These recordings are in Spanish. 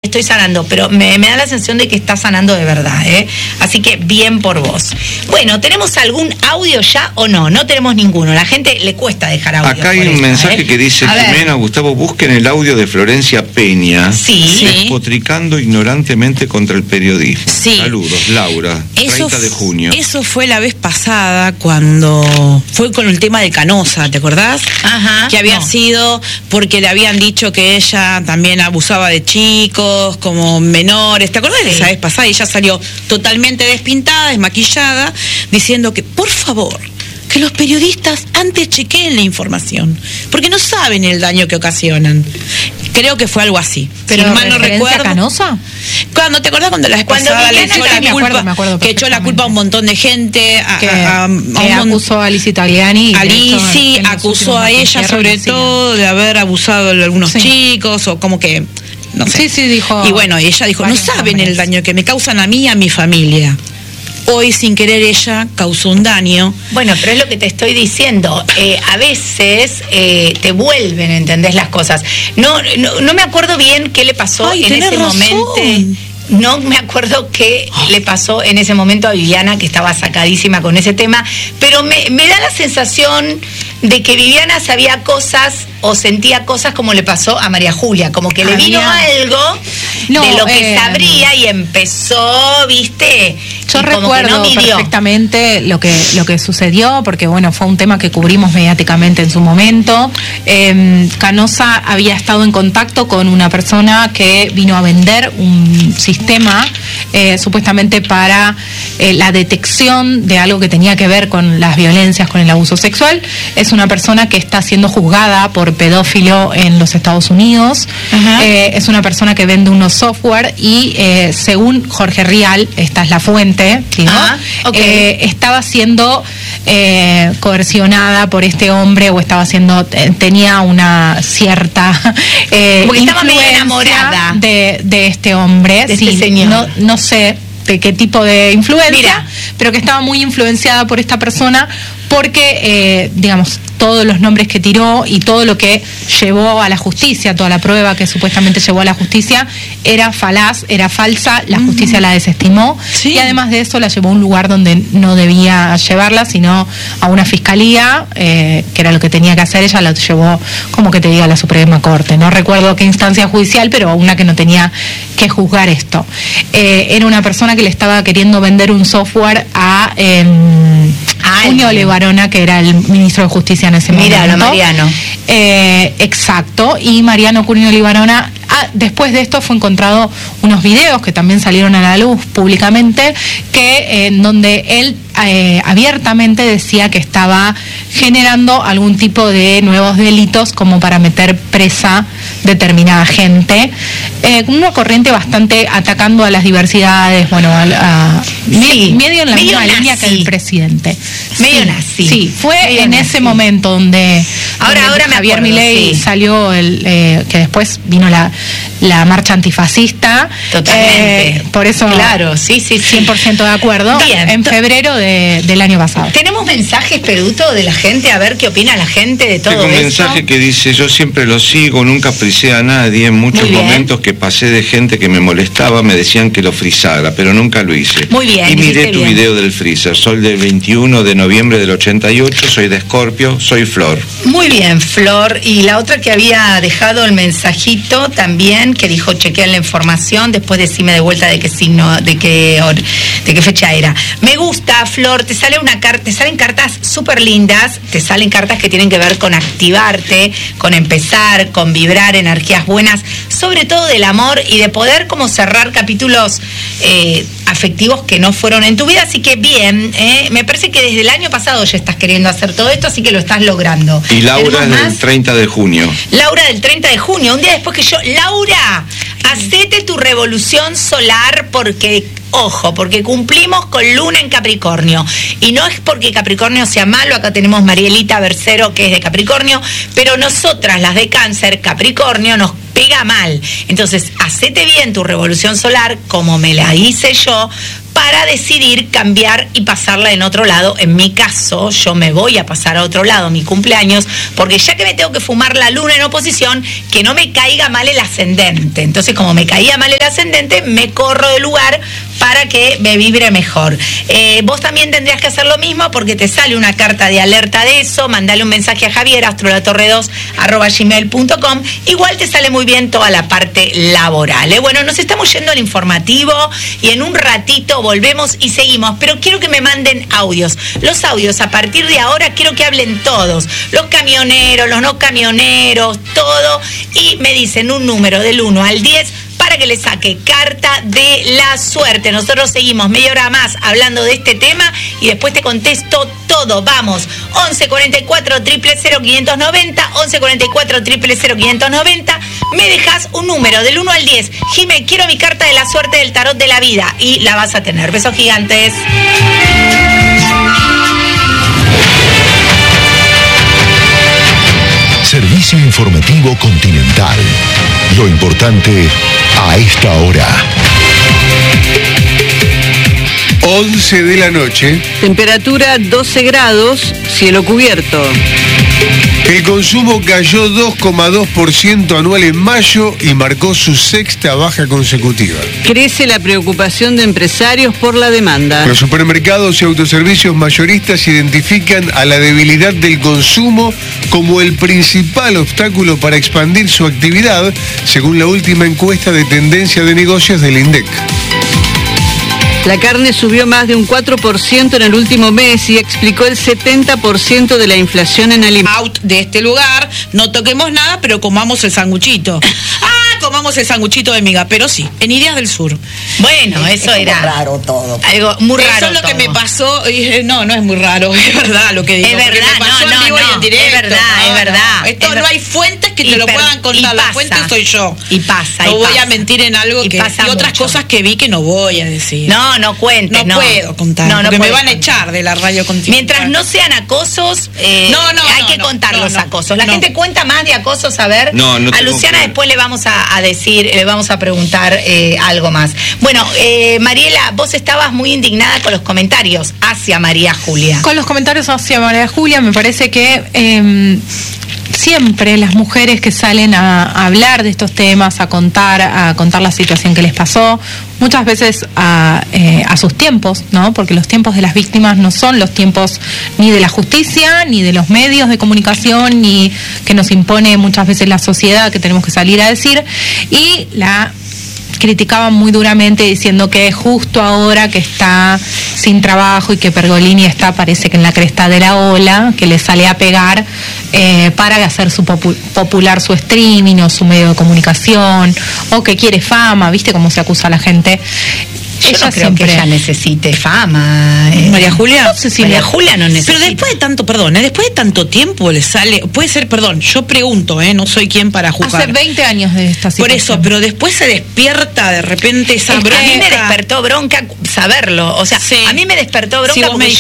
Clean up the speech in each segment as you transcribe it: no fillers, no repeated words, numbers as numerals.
estoy sanando, pero me da la sensación de que está sanando de verdad, ¿eh? Así que bien por vos. Bueno, ¿tenemos algún audio ya o no? No tenemos ninguno. La gente le cuesta dejar audio. Acá hay un mensaje que dice: Jimena, Gustavo, busquen el audio de Florencia Peña, despotricando ignorantemente contra el periodismo. Sí. Saludos, Laura. 30 de junio. Eso fue la vez pasada cuando fue con el tema de Canosa, ¿te acordás? Ajá. Que había sido porque le habían dicho que ella también abusaba de chicos, como menores. ¿Te acordás de esa vez pasada? Y ella salió totalmente despintada, desmaquillada, diciendo que, por favor, que los periodistas antes chequeen la información, porque no saben el daño que ocasionan. Creo que fue algo así. Pero si mal no recuerdo. Canosa? ¿Te acordás cuando la vez pasada le echó la culpa? Me acuerdo que echó la culpa a un montón de gente. Que acusó a Alicia Tagliani. Acusó a ella sobre todo de haber abusado de algunos chicos, o como que, no sé. Sí, dijo. Y bueno, ella dijo, no saben el daño que me causan a mí y a mi familia. Hoy, sin querer, ella causó un daño. Bueno, pero es lo que te estoy diciendo. A veces te vuelven, ¿entendés? Las cosas. No me acuerdo bien qué le pasó en ese momento. No me acuerdo qué le pasó en ese momento a Viviana, que estaba sacadísima con ese tema, pero me da la sensación de que Viviana sabía cosas o sentía cosas como le pasó a María Julia, como que le vino algo de lo que sabría y empezó, ¿viste? Yo recuerdo perfectamente lo que sucedió, porque bueno, fue un tema que cubrimos mediáticamente en su momento. Canosa había estado en contacto con una persona que vino a vender un sistema supuestamente para la detección de algo que tenía que ver con las violencias, con el abuso sexual. Es una persona que está siendo juzgada por pedófilo en los Estados Unidos. Es una persona que vende unos software y según Jorge Rial, esta es la fuente, ¿no? Estaba siendo coercionada por este hombre, o tenía una cierta porque estaba medio enamorada de este hombre, de este señor. No sé de qué tipo de influencia, pero que estaba muy influenciada por esta persona, porque digamos, todos los nombres que tiró y todo lo que llevó a la justicia, toda la prueba que supuestamente llevó a la justicia, era falaz, era falsa, la justicia la desestimó, y además de eso la llevó a un lugar donde no debía llevarla, sino a una fiscalía, que era lo que tenía que hacer. Ella la llevó, como que te diga, a la Suprema Corte, no recuerdo qué instancia judicial, pero una que no tenía que juzgar esto. Era una persona que le estaba queriendo vender un software a Cunio Libarona, que era el ministro de Justicia en ese momento. Míralo, Mariano. Exacto, y Mariano Cunio Libarona, después de esto fue encontrado unos videos que también salieron a la luz públicamente, que en donde él abiertamente decía que estaba generando algún tipo de nuevos delitos como para meter presa determinada gente, una corriente bastante atacando a las diversidades, bueno, medio en la misma línea que el presidente. Medio nazi. Sí, fue en ese momento donde ahora Javier Milei salió, que después vino la marcha antifascista. Totalmente. Por eso, claro, sí. 100% de acuerdo. Bien. En febrero del año pasado. ¿Tenemos mensajes, Peruto, de la gente? A ver qué opina la gente de todo esto. Tengo un eso. mensaje que dice: yo siempre lo sigo, nunca frisé a nadie. En muchos momentos que pasé de gente que me molestaba, me decían que lo frisara, pero nunca lo hice. Muy bien. Y miré tu video del freezer. Soy del 21 de noviembre del 88, soy de Escorpio, soy Flor. Muy bien, Flor. Y la otra que había dejado el mensajito también, que dijo: chequean la información, después decime de vuelta de qué signo, de qué fecha era. Me gusta, Flor, te salen cartas súper lindas, te salen cartas que tienen que ver con activarte, con empezar, con vibrar energías buenas, sobre todo del amor y de poder como cerrar capítulos afectivos que no fueron en tu vida. Así que bien, me parece que desde el año pasado ya estás queriendo hacer todo esto, así que lo estás logrando. Y Laura es del 30 de junio. Laura del 30 de junio, un día después que yo. Laura, hacete tu revolución solar, porque ojo, porque cumplimos con Luna en Capricornio. Y no es porque Capricornio sea malo, acá tenemos Marielita Bercero, que es de Capricornio, pero nosotras, las de Cáncer, Capricornio, nos pega mal. Entonces, hacete bien tu revolución solar, como me la hice yo, para decidir cambiar y pasarla en otro lado. En mi caso, yo me voy a pasar a otro lado mi cumpleaños, porque ya que me tengo que fumar la luna en oposición, que no me caiga mal el ascendente. Entonces, como me caía mal el ascendente, me corro del lugar para que me vibre mejor. Vos también tendrías que hacer lo mismo, porque te sale una carta de alerta de eso. Mandale un mensaje a Javier, astrolatorre2@gmail.com. Igual te sale muy bien toda la parte laboral. Bueno, nos estamos yendo al informativo y en un ratito volvemos y seguimos, pero quiero que me manden audios. Los audios a partir de ahora quiero que hablen todos, los camioneros, los no camioneros, todo, y me dicen un número del 1 al 10 para que le saque carta de la suerte. Nosotros seguimos media hora más hablando de este tema y después te contesto todo. Vamos, 11 44 000 590, 11 44 000 590. Me dejas un número del 1 al 10. Jimé, quiero mi carta de la suerte del tarot de la vida, y la vas a tener. Besos gigantes. Servicio informativo Continental. Lo importante a esta hora. 11 de la noche. Temperatura 12 grados, cielo cubierto. El consumo cayó 2,2% anual en mayo y marcó su sexta baja consecutiva. Crece la preocupación de empresarios por la demanda. Los supermercados y autoservicios mayoristas identifican a la debilidad del consumo como el principal obstáculo para expandir su actividad, según la última encuesta de tendencia de negocios del INDEC. La carne subió más de un 4% en el último mes y explicó el 70% de la inflación en alimentos. Out de este lugar, no toquemos nada, pero comamos el sanguchito. Comamos el sanguchito de miga, pero sí, en Ideas del Sur. Bueno, eso era raro todo. Algo muy raro. Eso es lo que me pasó. No es muy raro, es verdad lo que digo. Es verdad, me pasó en vivo y en directo. Es verdad. Esto no hay fuentes que te lo puedan contar. La fuente soy yo. Y pasa. No voy a mentir en algo que. Y otras cosas que vi que no voy a decir. No cuentes. No puedo contar. Porque me van a echar de la radio contigo. Mientras no sean acosos, hay que contar los acosos. La gente cuenta más de acosos, a ver. A Luciana después le vamos a decir, le vamos a preguntar algo más. Bueno, Mariela, vos estabas muy indignada con los comentarios hacia María Julia. Con los comentarios hacia María Julia, me parece que siempre las mujeres que salen a hablar de estos temas, a contar la situación que les pasó, muchas veces a sus tiempos, ¿no? Porque los tiempos de las víctimas no son los tiempos ni de la justicia, ni de los medios de comunicación, ni que nos impone muchas veces la sociedad, que tenemos que salir a decir, y la criticaban muy duramente diciendo que justo ahora que está sin trabajo y que Pergolini está, parece que en la cresta de la ola, que le sale a pegar para hacer popular su streaming o su medio de comunicación, o que quiere fama, ¿viste cómo se acusa a la gente? Yo no creo que ella necesite fama. María Julia. No sé si María Julia no necesita. Pero después de tanto, después de tanto tiempo le sale, puede ser, yo pregunto, no soy quien para juzgar. Hace 20 años de esta situación. Por eso, pero después se despierta de repente esa bronca. A mí me despertó bronca saberlo, o sea, sí. A mí me despertó bronca porque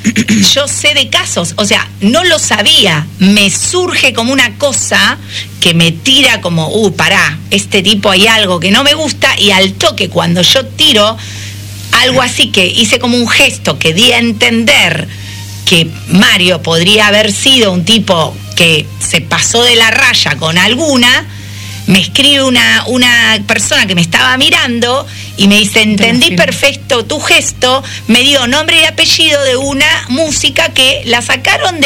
yo sé de casos, o sea, no lo sabía, me surge como una cosa que me tira como, pará, este tipo hay algo que no me gusta, y al toque cuando yo tiro algo así, que hice como un gesto que di a entender que Mario podría haber sido un tipo que se pasó de la raya con alguna, me escribe una persona que me estaba mirando y me dice, entendí perfecto tu gesto, me dio nombre y apellido de una música que la sacaron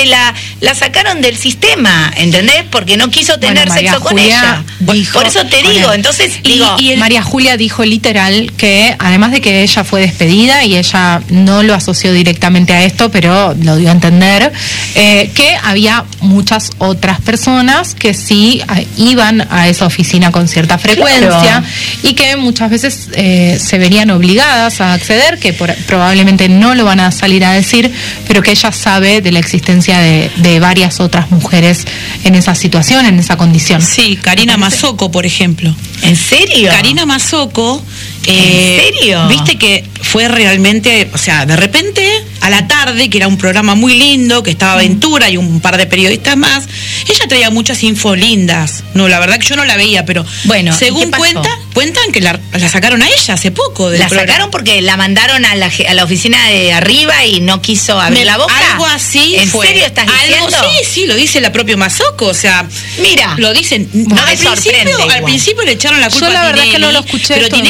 del sistema, ¿entendés? Porque no quiso tener sexo con ella. Por eso te digo, entonces María Julia dijo literal que, además de que ella fue despedida y ella no lo asoció directamente a esto, pero lo dio a entender, que había muchas otras personas que sí iban a esa oficina con cierta frecuencia, y que muchas veces se verían obligadas a acceder, que probablemente no lo van a salir a decir, pero que ella sabe de la existencia de varias otras mujeres en esa situación, en esa condición. Sí, Karina Mazzocco, por ejemplo. ¿En serio? Karina Mazzocco. ¿En serio? Viste que fue realmente, o sea, de repente a la tarde, que era un programa muy lindo, que estaba Aventura y un par de periodistas más. Ella traía muchas info lindas. No, la verdad que yo no la veía, pero bueno, según cuentan que la sacaron a ella hace poco del programa. Sacaron porque la mandaron a la oficina de arriba y no quiso abrir la boca. Algo así. ¿En serio estás diciendo? Sí, lo dice la propia Mazzocco, o sea, mira, lo dicen. No, al principio le echaron la culpa a Tinelli, yo la verdad que no lo escuché, pero Tinelli